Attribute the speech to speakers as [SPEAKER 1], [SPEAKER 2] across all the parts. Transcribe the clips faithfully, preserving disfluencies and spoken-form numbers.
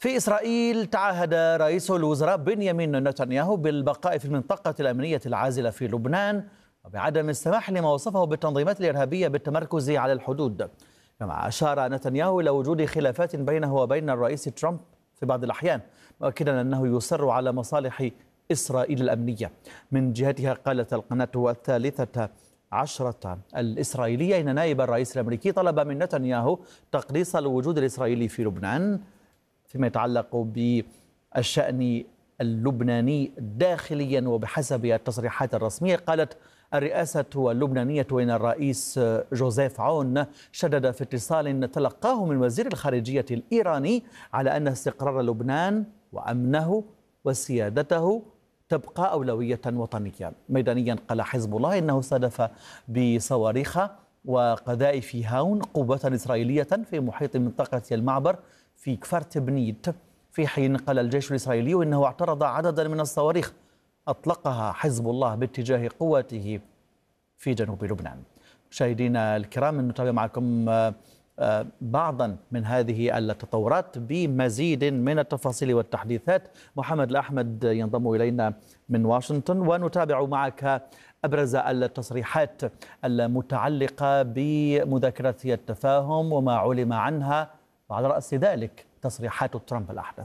[SPEAKER 1] في إسرائيل تعهد رئيس الوزراء بنيامين نتنياهو بالبقاء في المنطقة الأمنية العازلة في لبنان وبعدم السماح لما وصفه بالتنظيمات الإرهابية بالتمركز على الحدود. كما أشار نتنياهو إلى وجود خلافات بينه وبين الرئيس ترامب في بعض الأحيان، مؤكدا أنه يصر على مصالح إسرائيل الأمنية. من جهتها قالت القناة الثالثة عشرة الإسرائيلية إن نائب الرئيس الأمريكي طلب من نتنياهو تقليص الوجود الإسرائيلي في لبنان فيما يتعلق بالشأن اللبناني داخليا. وبحسب التصريحات الرسمية قالت الرئاسة اللبنانية وإن الرئيس جوزيف عون شدد في اتصال تلقاه من وزير الخارجية الإيراني على أن استقرار لبنان وأمنه وسيادته تبقى أولوية وطنية. ميدانيا قال حزب الله إنه استهدف بصواريخ وقذائف هاون قوة إسرائيلية في محيط منطقة المعبر في كفر تبنيت، في حين قال الجيش الإسرائيلي إنه اعترض عددا من الصواريخ أطلقها حزب الله باتجاه قوته في جنوب لبنان. مشاهدينا الكرام، نتابع معكم بعضا من هذه التطورات بمزيد من التفاصيل والتحديثات. محمد الأحمد ينضم إلينا من واشنطن، ونتابع معك أبرز التصريحات المتعلقة بمذاكرة التفاهم وما علم عنها، وعلى رأس ذلك تصريحات ترامب الأحدث.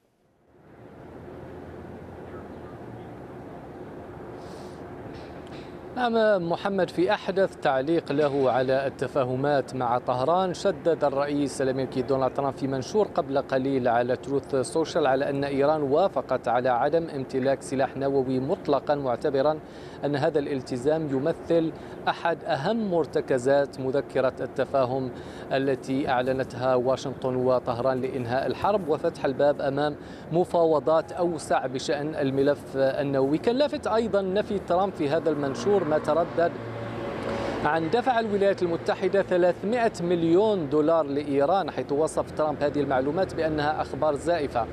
[SPEAKER 2] نعم محمد، في أحدث تعليق له على التفاهمات مع طهران، شدد الرئيس الأمريكي دونالد ترامب في منشور قبل قليل على تروث سوشيال على أن إيران وافقت على عدم امتلاك سلاح نووي مطلقا، معتبرا أن هذا الالتزام يمثل أحد أهم مرتكزات مذكرة التفاهم التي أعلنتها واشنطن وطهران لإنهاء الحرب وفتح الباب أمام مفاوضات أوسع بشأن الملف النووي. كلفت أيضا نفي ترامب في هذا المنشور ما تردد عن دفع الولايات المتحدة ثلاثمئة مليون دولار لإيران، حيث وصف ترامب هذه المعلومات بأنها أخبار زائفة.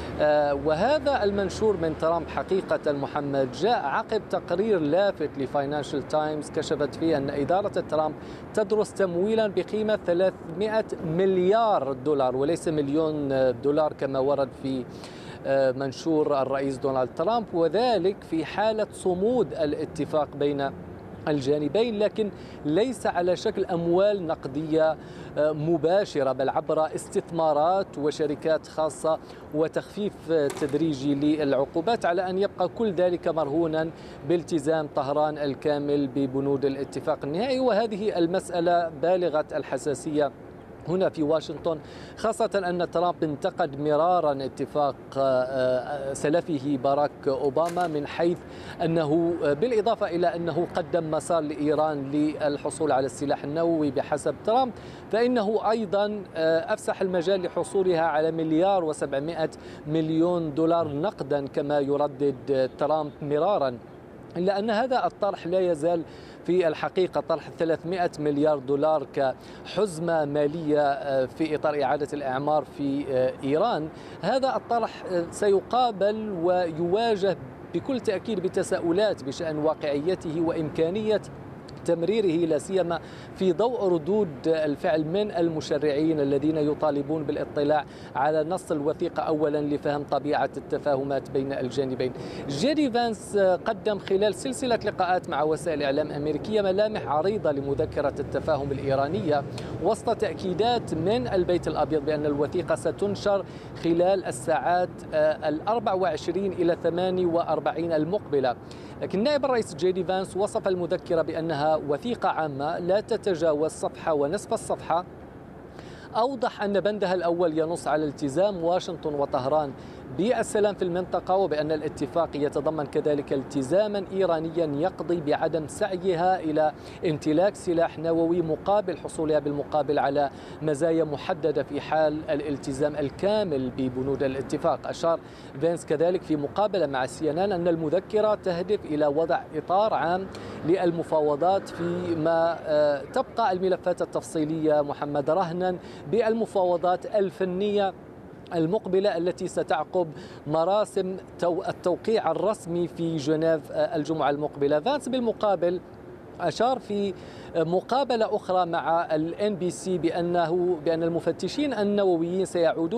[SPEAKER 2] وهذا المنشور من ترامب حقيقة محمد جاء عقب تقرير لافت لفاينانشال تايمز كشفت فيه أن إدارة ترامب تدرس تمويلا بقيمة ثلاثمئة مليار دولار وليس مليون دولار كما ورد في منشور الرئيس دونالد ترامب، وذلك في حالة صمود الاتفاق بين الجانبين، لكن ليس على شكل أموال نقدية مباشرة بل عبر استثمارات وشركات خاصة وتخفيف تدريجي للعقوبات، على أن يبقى كل ذلك مرهونا بالتزام طهران الكامل ببنود الاتفاق النهائي. وهذه المسألة بالغة الحساسية هنا في واشنطن، خاصة أن ترامب انتقد مرارا اتفاق سلفه باراك أوباما من حيث أنه بالإضافة إلى أنه قدم مسار لإيران للحصول على السلاح النووي بحسب ترامب، فإنه أيضا أفسح المجال لحصولها على مليار وسبعمئة مليون دولار نقدا كما يردد ترامب مرارا. إلا أن هذا الطرح لا يزال في الحقيقة طرح ثلاثمئة مليار دولار كحزمة مالية في إطار إعادة الإعمار في إيران. هذا الطرح سيقابل ويواجه بكل تأكيد بتساؤلات بشأن واقعيته وإمكانية تمريره، لا سيما في ضوء ردود الفعل من المشرعين الذين يطالبون بالاطلاع على نص الوثيقة أولا لفهم طبيعة التفاهمات بين الجانبين. جيدي فانس قدم خلال سلسلة لقاءات مع وسائل إعلام أمريكية ملامح عريضة لمذكرة التفاهم الإيرانية وسط تأكيدات من البيت الأبيض بأن الوثيقة ستنشر خلال الساعات الأربع وعشرين إلى ثمانية وأربعين المقبلة. لكن نائب الرئيس جيدي فانس وصف المذكرة بأنها وثيقة عامة لا تتجاوز صفحة ونصف الصفحة. أوضح أن بندها الأول ينص على التزام واشنطن وطهران بالسلام في المنطقة، وبأن الاتفاق يتضمن كذلك التزاما إيرانيا يقضي بعدم سعيها إلى امتلاك سلاح نووي مقابل حصولها بالمقابل على مزايا محددة في حال الالتزام الكامل ببنود الاتفاق. أشار فينس كذلك في مقابلة مع سي إن إن أن المذكرة تهدف إلى وضع إطار عام للمفاوضات فيما تبقى الملفات التفصيلية محمد رهنا بالمفاوضات الفنية المقبلة التي ستعقب مراسم التوقيع الرسمي في جنيف الجمعة المقبلة. فانس بالمقابل أشار في مقابلة أخرى مع ال إن بي سي بأنه بأن المفتشين النوويين سيعودون